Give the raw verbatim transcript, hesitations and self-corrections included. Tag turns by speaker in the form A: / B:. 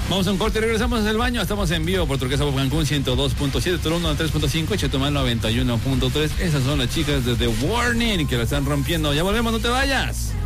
A: Vamos a un corte y regresamos del baño. Estamos en vivo por Turquesa Cancún ciento dos punto siete, Tulum noventa y tres punto cinco y Chetumal noventa y uno punto tres. Esas son las chicas de The Warning que la están rompiendo. Ya volvemos, no te vayas.